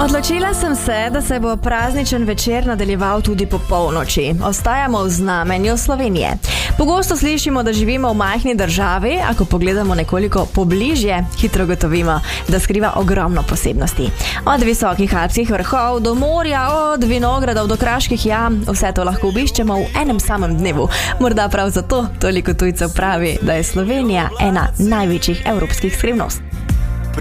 Odločila sem se, da se bo prazničen večer nadaljeval tudi po polnoči. Ostajamo v znamenju Slovenije. Pogosto slišimo, da živimo v majhni državi, a ko pogledamo nekoliko pobližje, hitro gotovimo, da skriva ogromno posebnosti. Od visokih alpskih vrhov do morja, od vinogradov do kraških jam, vse to lahko obiščemo v enem samem dnevu. Morda prav zato toliko tujcev pravi, da je Slovenija ena največjih evropskih skrivnosti.